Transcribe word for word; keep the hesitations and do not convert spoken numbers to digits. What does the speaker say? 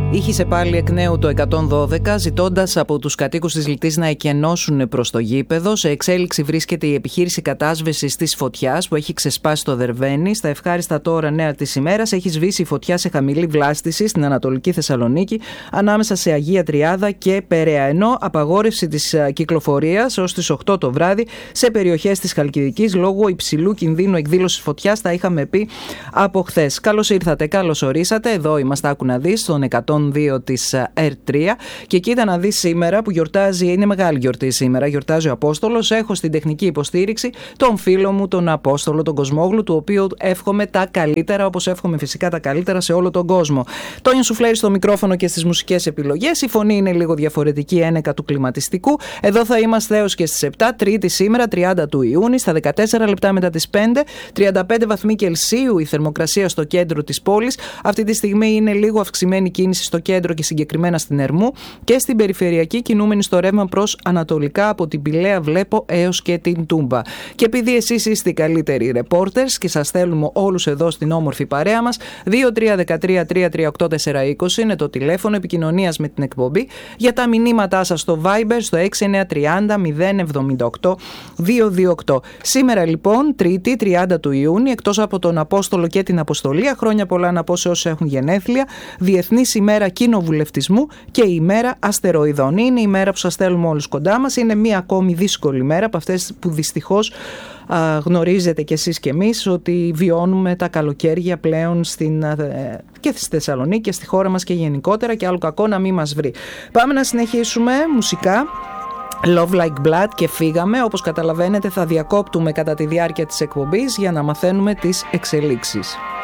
Ήχησε πάλι εκ νέου το εκατόν δώδεκα, ζητώντας από τους κατοίκους της Λυτής να εκενώσουν προς το γήπεδο. Σε εξέλιξη βρίσκεται η επιχείρηση κατάσβεσης της φωτιάς που έχει ξεσπάσει το Δερβαίνι. Στα ευχάριστα τώρα νέα της ημέρας, έχει σβήσει η φωτιά σε χαμηλή βλάστηση στην Ανατολική Θεσσαλονίκη, ανάμεσα σε Αγία Τριάδα και Περαία. Ενώ απαγόρευση της κυκλοφορίας ως τις οκτώ το βράδυ σε περιοχές της Χαλκιδικής λόγω υψηλού κινδύνου εκδήλωσης φωτιάς, τα είχαμε πει από χθες. Καλώς ήρθατε, καλώς ορίσατε. Εδώ είμαστε, άκου να δεις, στον εκατόν δύο της ερ τρία. Και κοίτα να δεις σήμερα που γιορτάζει, είναι μεγάλη γιορτή σήμερα, γιορτάζει ο Απόστολος. Έχω στην τεχνική υποστήριξη τον φίλο μου, τον Απόστολο, τον Κοσμόγλου, του οποίου εύχομαι τα καλύτερα, όπως εύχομαι φυσικά τα καλύτερα σε όλο τον κόσμο. Τόνιο Σουφλέρη στο μικρόφωνο και στις μουσικές επιλογές. Η φωνή είναι λίγο διαφορετική, ένεκα του κλιματιστικού. Εδώ θα είμαστε έως και στις επτά, Τρίτη σήμερα, τριάντα του Ιούνιου, στα δεκατέσσερα λεπτά μετά τις πέντε, τριάντα πέντε βαθμοί Κελσίου η θερμοκρασία στο κέντρο της πόλης. Αυτή τη στιγμή είναι λίγο αυξημένη κίνηση στο κέντρο και συγκεκριμένα στην Ερμού, και στην περιφερειακή κινούμενη στο ρεύμα προς ανατολικά από την Πηλαία βλέπω έως και την Τούμπα. Και επειδή εσείς είστε οι καλύτεροι reporters και σας θέλουμε όλους εδώ στην όμορφη παρέα μας, δύο τρία ένα τρία τρία τρία οκτώ τέσσερα είκοσι είναι το τηλέφωνο επικοινωνίας με την εκπομπή. Για τα μηνύματά σας στο Viber στο έξι εννιά τρία μηδέν μηδέν εβδομήντα οκτώ διακόσια είκοσι οκτώ. Σήμερα λοιπόν, Τρίτη τριάντα του Ιούνιου, εκτός από τον Απόστολο και την Αποστολία, χρόνια πολλά να πω σε όσους έχουν γενέθλια, Διεθνής ημέρα κοινοβουλευτισμού και η ημέρα αστεροειδών. Είναι η μέρα που σας θέλουμε όλους κοντά μας. Είναι μία ακόμη δύσκολη μέρα από αυτές που δυστυχώς α, γνωρίζετε κι εσείς κι εμείς ότι βιώνουμε τα καλοκαίρια πλέον στην, α, και στη Θεσσαλονίκη και στη χώρα μας και γενικότερα, και άλλο κακό να μην μας βρει. Πάμε να συνεχίσουμε μουσικά. Love Like Blood και φύγαμε. Όπως καταλαβαίνετε θα διακόπτουμε κατά τη διάρκεια της εκπομπής για να μαθαίνουμε τις εξελίξεις.